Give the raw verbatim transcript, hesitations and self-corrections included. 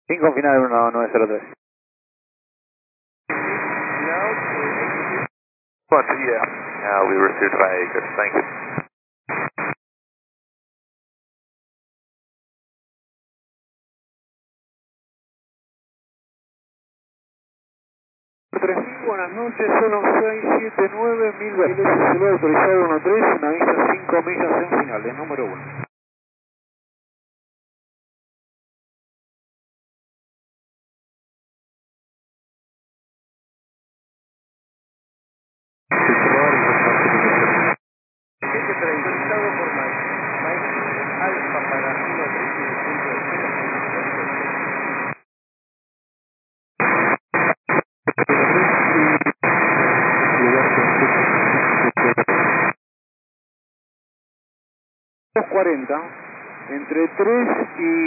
cinco final uno nueve cero tres. But yeah, uh, we received five acres. Thank you. tres mil, buenas noches, uno seis siete nueve, mil veinte, celular autorizado uno tres, navega cinco millas en finales, número uno. Autorizado por Mike Alfa para uno tres y el punto de espera. cuarenta, entre tres y